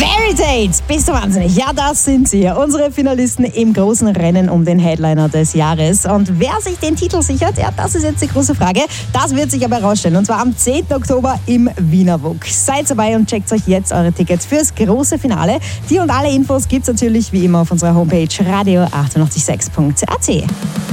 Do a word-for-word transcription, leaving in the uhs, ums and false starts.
Varitate, bist du wahnsinnig? Ja, das sind sie, unsere Finalisten im großen Rennen um den Headliner des Jahres. Und wer sich den Titel sichert, ja, das ist jetzt die große Frage. Das wird sich aber herausstellen. Und zwar am zehnten Oktober im Wiener W U K. Seid dabei und checkt euch jetzt eure Tickets fürs große Finale. Die und alle Infos gibt's natürlich wie immer auf unserer Homepage radio achtundachtzig sechs punkt a t.